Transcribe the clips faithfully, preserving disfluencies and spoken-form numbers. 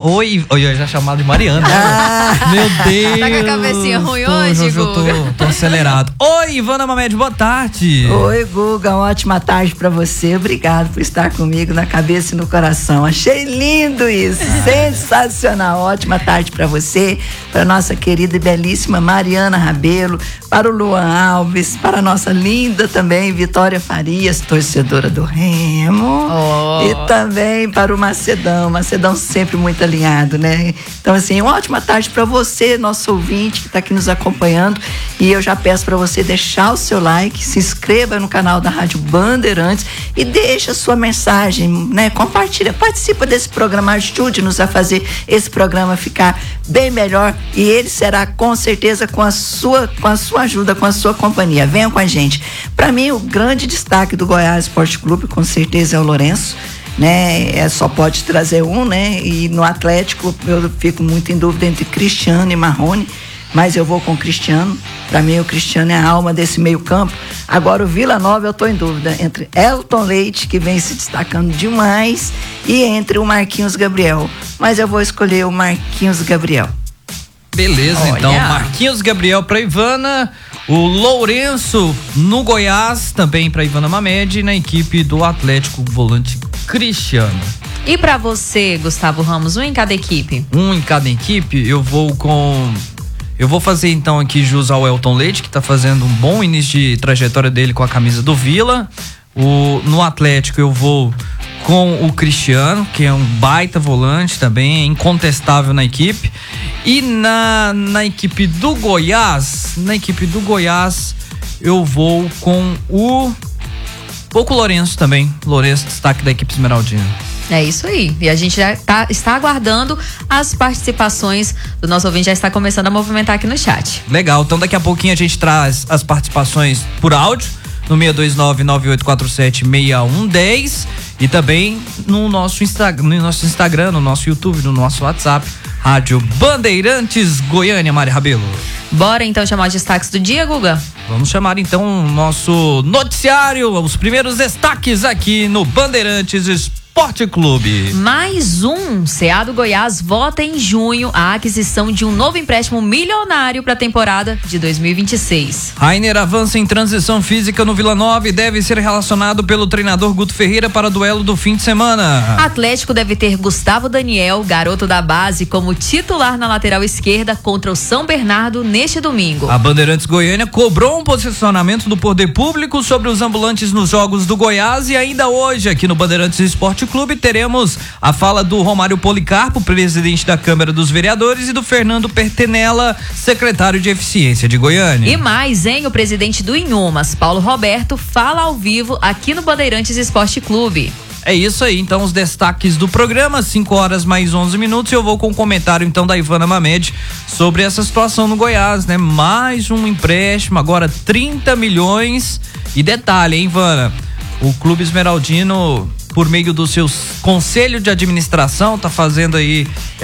Oi, oi, eu já chamado de Mariana. Ah, meu Deus. Tá com a cabecinha ruim tô, hoje, eu tô, tô acelerado. Oi, Ivana Mamed, boa tarde. Oi, Guga, uma ótima tarde pra você. Obrigado por estar comigo na cabeça e no coração. Achei lindo isso, ah. sensacional. Ótima tarde pra você, pra nossa querida e belíssima Mariana Rabelo, para o Luan Alves, para a nossa linda também Vitória Farias, torcedora do Remo, oh. e também para o Macedão. Macedão sempre muito alinhado, né? Então, assim, uma ótima tarde para você, nosso ouvinte que está aqui nos acompanhando. E eu já peço para você deixar o seu like, se inscreva no canal da Rádio Bandeirantes e deixa a sua mensagem, né? Compartilha, participa desse programa, ajude-nos a fazer esse programa ficar bem melhor, e ele será com certeza com a sua, com a sua ajuda, com a sua companhia. Venha com a gente. Para mim, o grande destaque do Goiás Esporte Clube, com certeza, é o Lourenço, né? É, só pode trazer um, né? E no Atlético eu fico muito em dúvida entre Cristiano e Marrone, mas eu vou com o Cristiano. Para mim, o Cristiano é a alma desse meio campo. Agora, o Vila Nova, eu tô em dúvida entre Elton Leite, que vem se destacando demais, e entre o Marquinhos Gabriel. Mas eu vou escolher o Marquinhos Gabriel. Beleza, Olha. Então, Marquinhos Gabriel pra Ivana, o Lourenço no Goiás, também pra Ivana Mamed, na equipe do Atlético, volante Cristiano. E pra você, Gustavo Ramos, um em cada equipe? Um em cada equipe, eu vou com... Eu vou fazer então aqui jus ao Elton Leite, que tá fazendo um bom início de trajetória dele com a camisa do Vila. O, no Atlético eu vou com o Cristiano, que é um baita volante também, é incontestável na equipe. E na, na equipe do Goiás, na equipe do Goiás eu vou com o pouco Lourenço também. Lourenço, destaque da equipe esmeraldina. É isso aí. E a gente já tá, está aguardando as participações do nosso ouvinte, já está começando a movimentar aqui no chat. Legal, então daqui a pouquinho a gente traz as participações por áudio no seis dois nove, nove oito quatro sete, seis um um zero e também no nosso Instagram, no nosso Instagram, no nosso YouTube, no nosso WhatsApp, Rádio Bandeirantes Goiânia. Mari Rabelo. Bora então chamar os destaques do dia, Guga? Vamos chamar então o nosso noticiário, os primeiros destaques aqui no Bandeirantes Esporte Clube. Mais um, C A do Goiás vota em junho a aquisição de um novo empréstimo milionário para a temporada de dois mil e vinte e seis. Rainer avança em transição física no Vila Nova e deve ser relacionado pelo treinador Guto Ferreira para o duelo do fim de semana. Atlético deve ter Gustavo Daniel, garoto da base, como titular na lateral esquerda contra o São Bernardo neste domingo. A Bandeirantes Goiânia cobrou um posicionamento do poder público sobre os ambulantes nos jogos do Goiás, e ainda hoje aqui no Bandeirantes Esporte Clube teremos a fala do Romário Policarpo, presidente da Câmara dos Vereadores, e do Fernando Pertenella, secretário de Eficiência de Goiânia. E mais, hein? O presidente do Inhumas, Paulo Roberto, fala ao vivo aqui no Bandeirantes Esporte Clube. É isso aí, então os destaques do programa, cinco horas mais onze minutos, e eu vou com o comentário então da Ivana Mamed sobre essa situação no Goiás, né? Mais um empréstimo, agora trinta milhões, e detalhe, hein, Ivana? O Clube Esmeraldino, por meio do seu conselho de administração, tá fazendo aí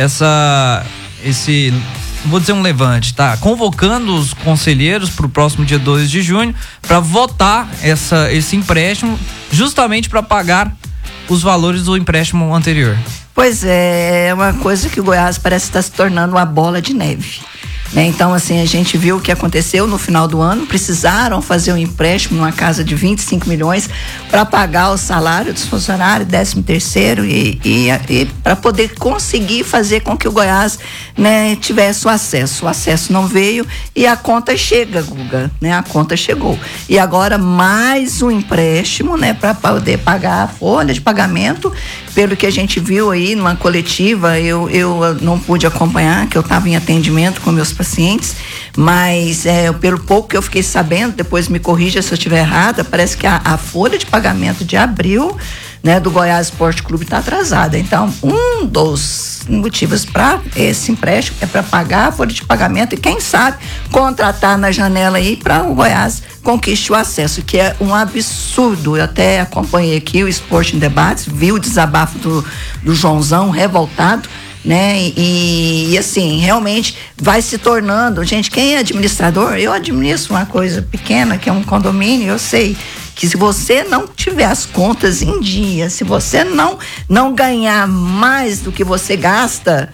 essa, esse, vou dizer um levante, tá? Convocando os conselheiros pro próximo dia dois de junho para votar essa, esse empréstimo, justamente para pagar os valores do empréstimo anterior. Pois é, é uma coisa que o Goiás parece estar se tornando uma bola de neve. Né? Então, assim, a gente viu o que aconteceu no final do ano, precisaram fazer um empréstimo numa casa de vinte e cinco milhões para pagar o salário dos funcionários, décimo terceiro, e, e, e para poder conseguir fazer com que o Goiás, né, tivesse o acesso. O acesso não veio e a conta chega, Guga, né? A conta chegou. E agora mais um empréstimo, né, para poder pagar a folha de pagamento. Pelo que a gente viu aí numa coletiva, eu, eu não pude acompanhar, que eu estava em atendimento com meus pacientes, mas é, pelo pouco que eu fiquei sabendo, depois me corrija se eu estiver errada, parece que a, a folha de pagamento de abril, né, do Goiás Esporte Clube está atrasada. Então, um dos motivos para esse empréstimo é para pagar a folha de pagamento e, quem sabe, contratar na janela aí para o Goiás conquiste o acesso, que é um absurdo. Eu até acompanhei aqui o Esporte em Debates, vi o desabafo do, do Joãozão revoltado, né? E, e assim, realmente vai se tornando, gente, quem é administrador, eu administro uma coisa pequena, que é um condomínio, eu sei que se você não tiver as contas em dia, se você não, não ganhar mais do que você gasta,